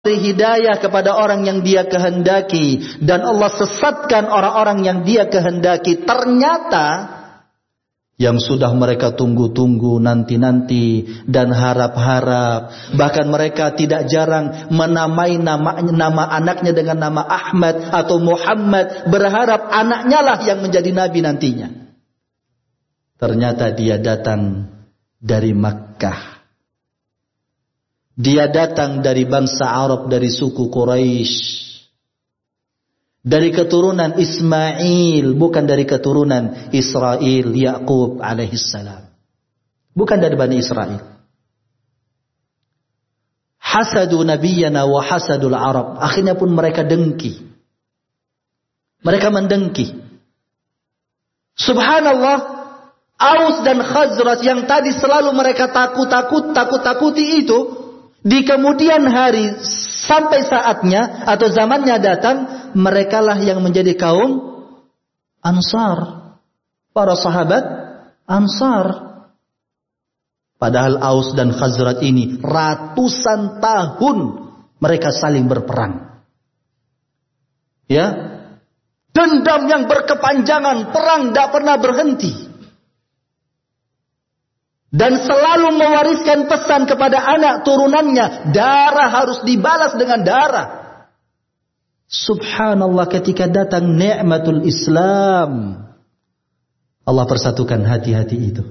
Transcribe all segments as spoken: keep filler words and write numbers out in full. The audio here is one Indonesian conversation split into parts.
beri hidayah kepada orang yang Dia kehendaki dan Allah sesatkan orang-orang yang Dia kehendaki. Ternyata yang sudah mereka tunggu-tunggu, nanti-nanti dan harap-harap, bahkan mereka tidak jarang menamai nama, nama anaknya dengan nama Ahmad atau Muhammad, berharap anaknya lah yang menjadi nabi nantinya. Ternyata dia datang dari Makkah. Dia datang dari bangsa Arab, dari suku Quraisy. Dari keturunan Ismail, bukan dari keturunan Israel, Yaqub alaihissalam. Bukan dari Bani Israel. Hasadu nabiyyana wa hasadul Arab. Akhirnya pun mereka dengki. Mereka mendengki. Subhanallah, Aus dan Khazraj yang tadi selalu mereka takut-takut, takut-takuti itu, di kemudian hari sampai saatnya atau zamannya datang, merekalah yang menjadi kaum Ansar. Para sahabat Ansar. Padahal Aus dan Khazraj ini ratusan tahun mereka saling berperang. Ya. Dendam yang berkepanjangan, perang tidak pernah berhenti. Dan selalu mewariskan pesan kepada anak turunannya, darah harus dibalas dengan darah. Subhanallah, ketika datang nikmatul Islam, Allah persatukan hati-hati itu.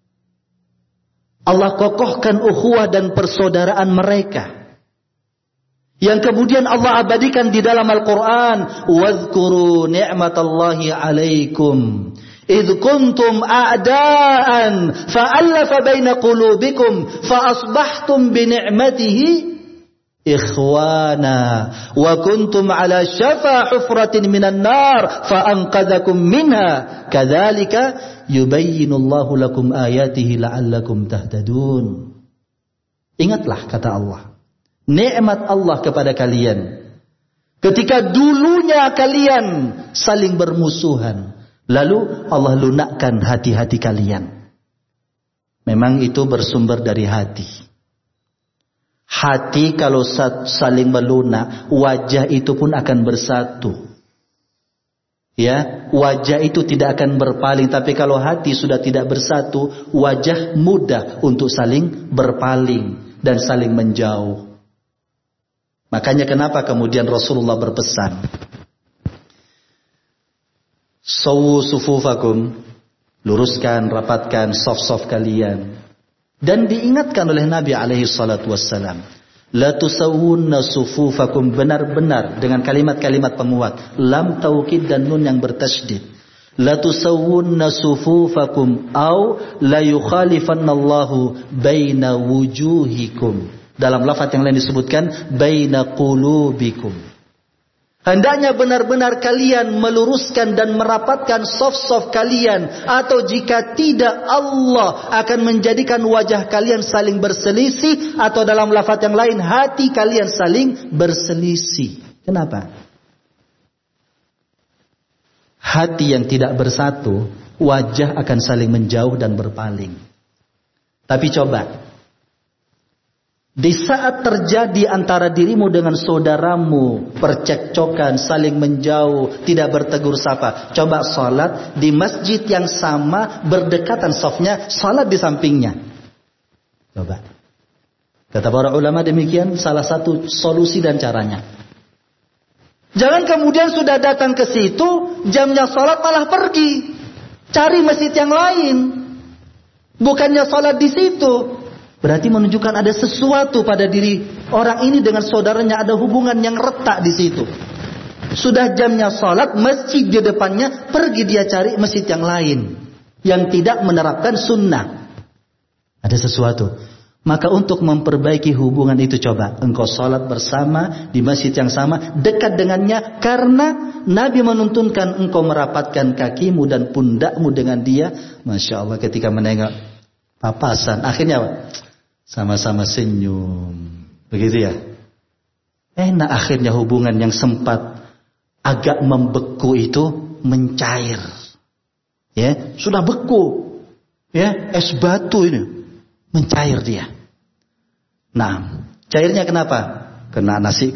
Allah kokohkan ukhuwah dan persaudaraan mereka. Yang kemudian Allah abadikan di dalam Al-Quran. Wadhkuru ni'matallahi alaikum إذ كنتم أعداء فألف بين قلوبكم فأصبحتم بنعمته إخوانا وكنتم على شفا حفرة من النار فأنقذكم منها كذلك يبين الله لكم آياته لعلكم تهتدون. Ingatlah, kata Allah, nikmat Allah kepada kalian ketika dulunya kalian saling bermusuhan. Lalu Allah lunakkan hati-hati kalian. Memang itu bersumber dari hati. Hati kalau saling melunak, wajah itu pun akan bersatu. Ya, wajah itu tidak akan berpaling. Tapi kalau hati sudah tidak bersatu, wajah mudah untuk saling berpaling dan saling menjauh. Makanya kenapa kemudian Rasulullah berpesan, Sawu sufufakum, luruskan, rapatkan saf-saf kalian. Dan diingatkan oleh Nabi alaihi salatu wassalam, la tusawwunna sufufakum, benar-benar dengan kalimat-kalimat penguat, lam taukid dan nun yang bertasydid. La tusawwunna sufufakum au la yukhalifannallahu baina wujuhikum. Dalam lafaz yang lain disebutkan baina qulubikum. Hendaknya benar-benar kalian meluruskan dan merapatkan saf-saf kalian. Atau jika tidak, Allah akan menjadikan wajah kalian saling berselisih. Atau dalam lafaz yang lain, hati kalian saling berselisih. Kenapa? Hati yang tidak bersatu, wajah akan saling menjauh dan berpaling. Tapi coba, di saat terjadi antara dirimu dengan saudaramu percekcokan, saling menjauh, tidak bertegur sapa, coba salat di masjid yang sama, berdekatan safnya, salat di sampingnya. Coba. Kata para ulama demikian salah satu solusi dan caranya. Jangan kemudian sudah datang ke situ, jamnya salat malah pergi, cari masjid yang lain, bukannya salat di situ. Berarti menunjukkan ada sesuatu pada diri orang ini dengan saudaranya, ada hubungan yang retak di situ. Sudah jamnya salat, masjid di depannya, pergi dia cari masjid yang lain yang tidak menerapkan sunnah. Ada sesuatu. Maka untuk memperbaiki hubungan itu, coba engkau salat bersama di masjid yang sama, dekat dengannya, karena Nabi menuntunkan engkau merapatkan kakimu dan pundakmu dengan dia. Masya Allah, ketika menengok papasan, akhirnya apa? Sama-sama senyum. Begitu ya. Enak akhirnya hubungan yang sempat agak membeku itu mencair. Ya, sudah beku. Ya, es batu ini mencair dia. Nah, cairnya kenapa? kena nasi